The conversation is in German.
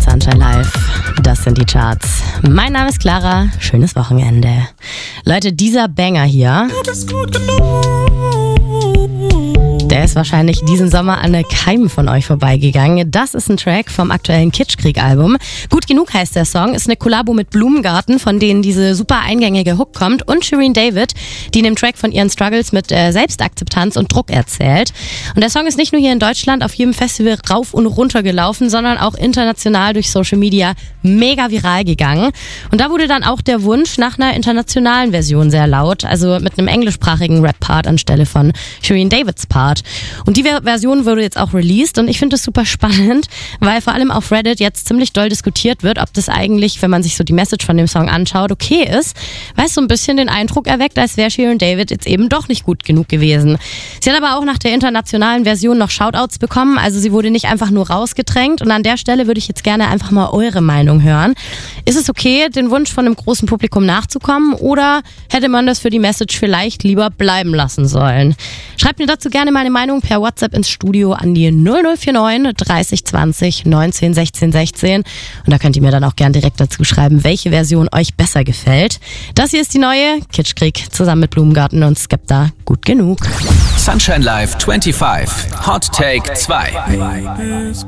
Sunshine Live. Das sind die Charts. Mein Name ist Clara. Schönes Wochenende. Leute, dieser Banger hier, der ist wahrscheinlich diesen Sommer an keinem von euch vorbeigegangen. Das ist ein Track vom aktuellen Kitschkrieg-Album. Gut genug heißt der Song, ist eine Kollabo mit Blumengarten, von denen diese super eingängige Hook kommt, und Shirin David, die in dem Track von ihren Struggles mit Selbstakzeptanz und Druck erzählt. Und der Song ist nicht nur hier in Deutschland auf jedem Festival rauf und runter gelaufen, sondern auch international durch Social Media mega viral gegangen. Und da wurde dann auch der Wunsch nach einer internationalen Version sehr laut, also mit einem englischsprachigen Rap-Part anstelle von Shirin Davids Part. Und die Version wurde jetzt auch released und ich finde das super spannend, weil vor allem auf Reddit jetzt ziemlich doll diskutiert wird, ob das eigentlich, wenn man sich so die Message von dem Song anschaut, okay ist, weil es so ein bisschen den Eindruck erweckt, als wäre Shirin David jetzt eben doch nicht gut genug gewesen. Sie hat aber auch nach der internationalen Version noch Shoutouts bekommen, also sie wurde nicht einfach nur rausgedrängt, und an der Stelle würde ich jetzt gerne einfach mal eure Meinung hören. Ist es okay, den Wunsch von einem großen Publikum nachzukommen, oder hätte man das für die Message vielleicht lieber bleiben lassen sollen? Schreibt mir dazu gerne meine Meinung per WhatsApp ins Studio an die 0049 30 20 19 16 16, und da könnt ihr mir dann auch gern direkt dazu schreiben, welche Version euch besser gefällt. Das hier ist die neue Kitschkrieg zusammen mit Blumengarten und Skepta. Gut genug. Sunshine Live 25 Hot Take 2.